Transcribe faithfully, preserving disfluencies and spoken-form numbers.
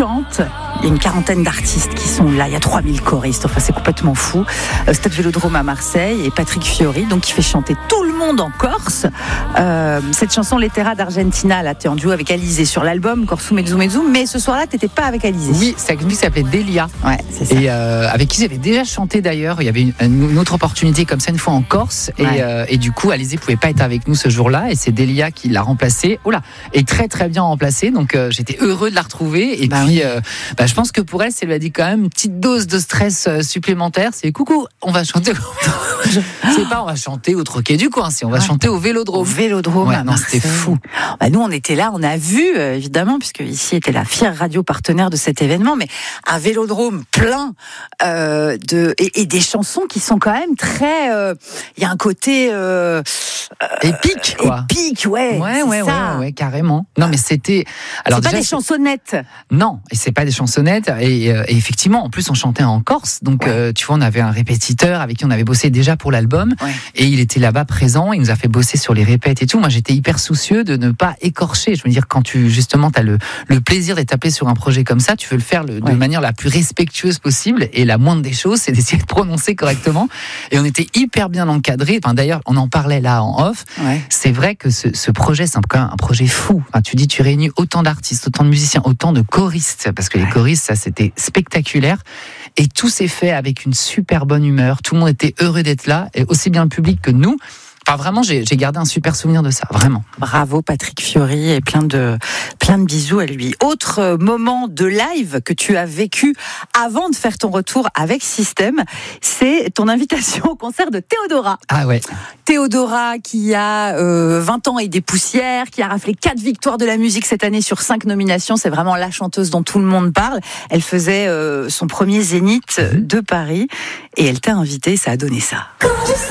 chante. Il y a une quarantaine d'artistes qui sont là. Il y a trois mille choristes. Enfin, c'est complètement fou. Euh, Stade Vélodrome à Marseille et Patrick Fiori, donc qui fait chanter tout le monde en Corse. Euh, cette chanson Lettera d'Argentina, là, t'es en duo avec Alizé sur l'album Corso Mezzo Mezzo. Mais ce soir-là, t'étais pas avec Alizé. Oui, c'est avec lui qui s'appelait Delia. Ouais, c'est ça. Et euh, avec qui j'avais déjà chanté d'ailleurs. Il y avait une, une autre opportunité comme ça une fois en Corse. Et, Ouais. euh, et du coup, Alizé pouvait pas être avec nous ce jour-là. Et c'est Delia qui l'a remplacée. Oh là, et très très bien remplacée. Donc euh, j'étais heureux de la retrouver. Et Bah puis, oui. euh, bah, je pense que pour elle, ça lui a dit quand même une petite dose de stress euh, supplémentaire. C'est coucou, on va chanter. C'est pas on va chanter au Troquet du coin, c'est on va Ouais. chanter au Au Vélodrome. Vélodrome Ouais, à non, c'était Marseille. fou. Bah, nous, on était là, on a vu, euh, évidemment, puisque ici était la fière radio partenaire de cet événement, mais un Vélodrome plein euh, de et, et des chansons qui sont quand même très. Il euh, y a un côté euh, Épique, quoi. épique, ouais. Ouais, c'est ouais, ouais, ça. ouais, carrément. Non, mais c'était. Alors C'est pas déjà, des chansonnettes. non, et c'est pas des chansonnettes. Et, euh, et effectivement, en plus, on chantait en Corse. Donc, Ouais. euh, tu vois, on avait un répétiteur avec qui on avait bossé déjà pour l'album. Ouais. Et il était là-bas présent. Il nous a fait bosser sur les répètes et tout. Moi, j'étais hyper soucieux de ne pas écorcher. Je veux dire, quand tu, justement, t'as le, le plaisir d'être appelé sur un projet comme ça, tu veux le faire le, Ouais. de manière la plus respectueuse possible. Et la moindre des choses, c'est d'essayer de prononcer correctement. Et on était hyper bien encadrés. Enfin, d'ailleurs, on en parlait là en off. Ouais. C'est vrai que ce, ce projet, c'est quand même un projet fou. Enfin, tu dis, tu réunis autant d'artistes, autant de musiciens, autant de choristes, parce que les Ouais. choristes, ça, c'était spectaculaire. Et tout s'est fait avec une super bonne humeur. Tout le monde était heureux d'être là, et aussi bien le public que nous. Enfin, vraiment, j'ai, j'ai gardé un super souvenir de ça, vraiment. Bravo Patrick Fiori et plein de plein de bisous à lui. Autre euh, moment de live que tu as vécu avant de faire ton retour avec Système, c'est ton invitation au concert de Théodora. Ah ouais. Théodora qui a euh, vingt ans et des poussières, qui a raflé quatre victoires de la musique cette année sur cinq nominations. C'est vraiment la chanteuse dont tout le monde parle. Elle faisait euh, son premier zénith de Paris et elle t'a invité, ça a donné ça. Quand je